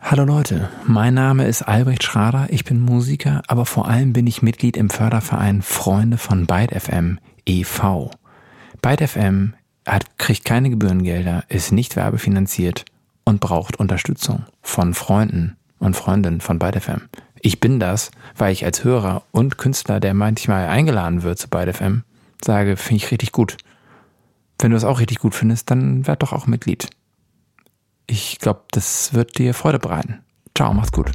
Hallo Leute, mein Name ist Albrecht Schrader, ich bin Musiker, aber vor allem bin ich Mitglied im Förderverein Freunde von Byte FM e.V. Byte FM kriegt keine Gebührengelder, ist nicht werbefinanziert und braucht Unterstützung von Freunden und Freundinnen von Byte FM. Ich bin das, weil ich als Hörer und Künstler, der manchmal eingeladen wird zu Byte FM, sage, finde ich richtig gut. Wenn du es auch richtig gut findest, dann werd doch auch Mitglied. Ich glaube, das wird dir Freude bereiten. Ciao, mach's gut.